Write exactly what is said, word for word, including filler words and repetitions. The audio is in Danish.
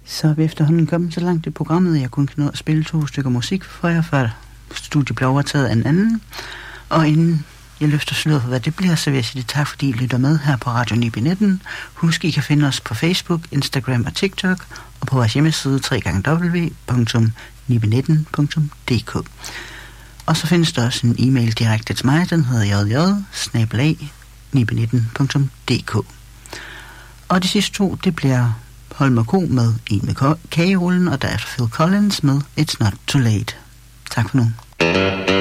Så er vi efterhånden kommet så langt i programmet, jeg kun kan nå at spille to stykker musik for jer, før studiet bliver overtaget af en anden. Og inden jeg løfter sløret for, hvad det bliver, så vil jeg sige tak, fordi I lytter med her på Radio Nibe nitten. Husk, I kan finde os på Facebook, Instagram og TikTok, og på vores hjemmeside w w w punktum nibe nitten punktum d k. Og så findes der også en e-mail direkte til mig, den hedder j j bindestreg nibe nitten punktum d k. Og de sidste to, det bliver Holm Co. med En med kagerullen, og der er Phil Collins med It's Not Too Late. Tak for nu.